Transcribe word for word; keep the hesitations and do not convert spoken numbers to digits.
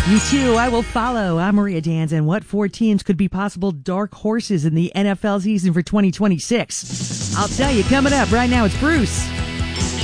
You too, I will follow. I'm Maria Dans, and what four teams could be possible dark horses in the N F L season for twenty twenty-six? I'll tell you coming up. Right now, it's Bruce.